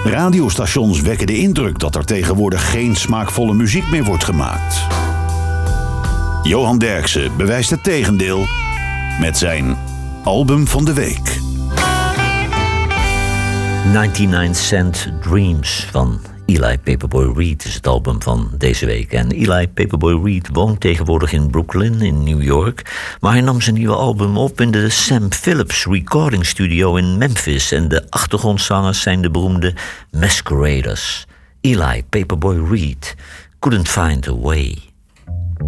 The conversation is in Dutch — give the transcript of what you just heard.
Radiostations wekken de indruk dat er tegenwoordig geen smaakvolle muziek meer wordt gemaakt. Johan Derksen bewijst het tegendeel met zijn album van de week. 99 Cent Dreams van Eli Paperboy Reed is het album van deze week. En Eli Paperboy Reed woont tegenwoordig in Brooklyn in New York. Maar hij nam zijn nieuwe album op in de Sam Phillips Recording Studio in Memphis. En de achtergrondzangers zijn de beroemde Masqueraders. Eli Paperboy Reed couldn't find a way.